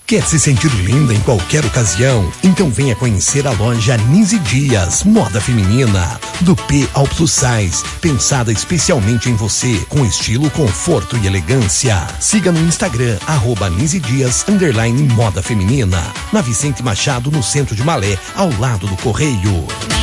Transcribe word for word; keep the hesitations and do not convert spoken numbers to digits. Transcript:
Quer se sentir linda em qualquer ocasião? Então venha conhecer a loja Nise Dias, moda feminina, do P ao Plus Size, pensada especialmente em você, com estilo, conforto e elegância. Siga no Instagram, arroba Nise Dias, underline moda feminina, na Vicente Machado, no centro de Malé, ao lado do Correio.